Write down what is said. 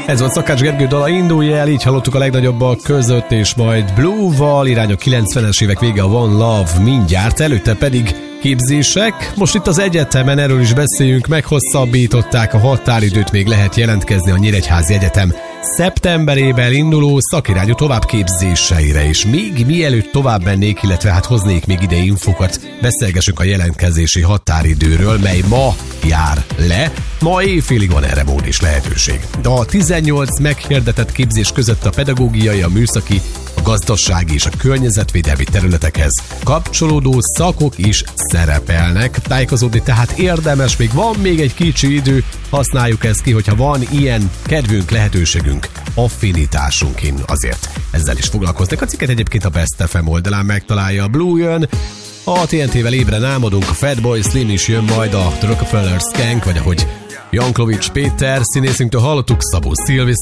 Ez volt Szakács Gergő dala, indulj el, így hallottuk a legnagyobbak között, és majd Blue-val irány a 90-es évek vége, a One Love mindjárt, előtte pedig képzések. Most itt az egyetemen erről is beszéljünk, meghosszabbították a határidőt, még lehet jelentkezni a Nyíregyházi Egyetem szeptemberében induló szakirányú továbbképzéseire, és még mielőtt tovább mennék, illetve hát hoznék még ide infokat, beszélgessünk a jelentkezési határidőről, mely ma jár le. Ma éjfélig van erre mód és lehetőség. De a 18 meghirdetett képzés között a pedagógiai, a műszaki, a gazdasági és a környezetvédelmi területekhez kapcsolódó szakok is szerepelnek. Tájékozódni tehát érdemes, még van még egy kicsi idő, használjuk ezt ki, hogyha van ilyen kedvünk, lehetőségünk, affinitásunk, én azért ezzel is foglalkoznék. A cikket egyébként a Best FM oldalán megtalálja. A Blue jön, a TNT-vel ébren álmodunk, a Fatboy Slim is jön, majd a Rockefeller Skank, vagy ahogy Jankovics Péter színészünktől hallottuk, Szabó Szilvi